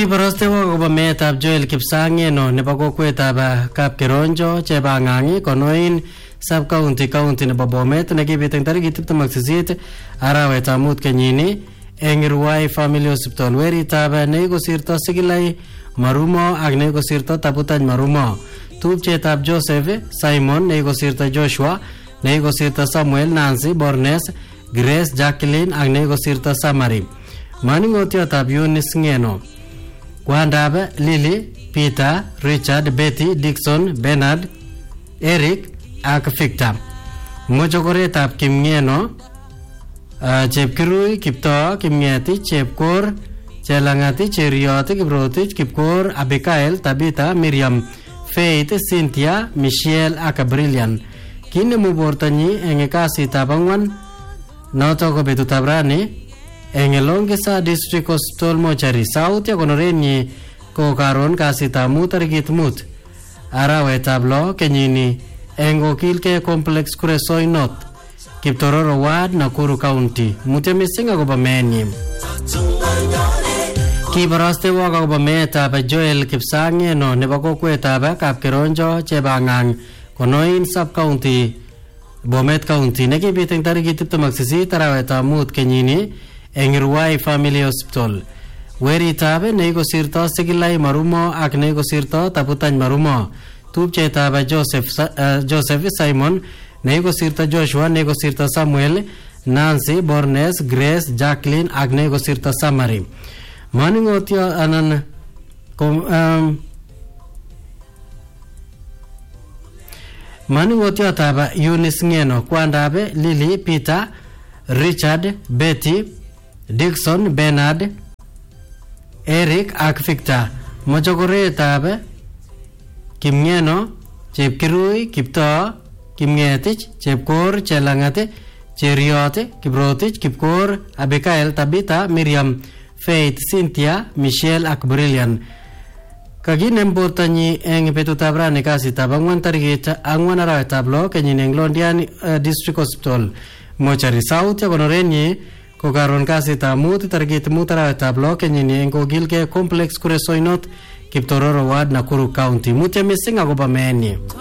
Kiboroste akobo meetab Joel Kipsang'eno nebo kokwetab Kapkeronjo Chebang'ang'i konoin sub-county nebo Bomet nekibit eng tarikit 28 arawetab mut kenyini eng Ruai Family Hospital weritab nekikosirto Sigilai Marumo ak nekikosirto Tabutany Marumo, tupchetab Joseph Simon, nekikosirto Joshua, nekikosirto Samuel, Nancy Bornes, Grace Jacqueline ak nekikosirto Samari. Maning'otiotab Eunice Ng'eno, kwandab Lily, Peter, Richard, Betty, Dixon, Bernard, Eric ak Victor. Mochokoretab Kim Ng'eno, Chepkirui, Kiptoo, Kimng'etich, Chepkor, Chelang'ati, Cherioti, Kiprotich, Kipkor, Abigail, Tabitha, Miriam, Faith, Cynthia, Michelle ak Brilliant. Kinemu bortanyi eng kasitab ang'wan noto ko betutab rani eng Longisa District Hospital Mortuary South. Konorenyi ko karon kasitab mut tarikit mut arawetab lo kenyini eng Okilke Complex Kuresoi North, Kiptororo Ward, Nakuru County. Mutyo mising akobo meenyi. Kiboroste akobo meetab Joel Kipsang'eno nebo kokwetab Kapkeronjo Chebang'ang konoin sub-county Bomet County nekibit eng tarikit 28 arawetab mut kenyini eng Ruai Family Hospital weritab nekikosirto Sigilai Marumo ak nekikosirto Tabutany Marumo, tupchetab Joseph Simon, nekikosirto Joshua, nekikosirto Samuel, Nancy Bornes, Grace Jacqueline ak nekikosirto Samari. Maning'otio anan maning'otiotab Eunice Ng'eno, kwandab Lily, Peter, Richard, Betty, Dixon, Bernard, Eric ak Victor. Mochokoretab Kim Ng'eno, Chepkirui, Kiptoo, Kimng'etich, Chepkor, Chelang'ati, Cherioti, Kiprotich, Kipkor, Abigail, Tabitha, Miriam, Faith, Cynthia, Michelle ak Brilliant. Kakinem bortanyi eng betutab rani kasitab ang'wan tarikit ang'wan arawetab lo kenyini eng Londiani District Hospital Mortuary South. Konorenyi ko karon kasitab mut tarikit mut arawetab lo kenyini eng Okilke Complex Kuresoi North, Kiptororo Ward, Nakuru County. Mutyo mising akobo meenyi.